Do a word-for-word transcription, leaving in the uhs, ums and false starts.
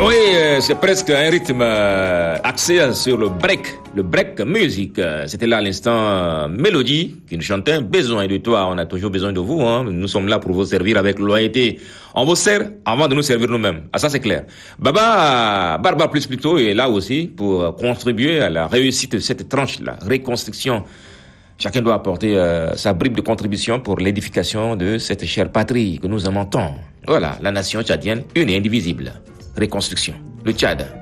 oui, euh, c'est presque un rythme euh, axé sur le break, le break music. Euh, C'était là à l'instant euh, Mélodie qui nous chantait besoin de toi. On a toujours besoin de vous. Hein. Nous sommes là pour vous servir avec loyauté. On vous sert avant de nous servir nous-mêmes. Ah, ça c'est clair. Baba, Barba Plus plutôt est là aussi pour contribuer à la réussite de cette tranche-là, reconstruction. Chacun doit apporter euh, sa bribe de contribution pour l'édification de cette chère patrie que nous aimons tant. Voilà, la nation tchadienne, une et indivisible. Reconstruction. Le Tchad.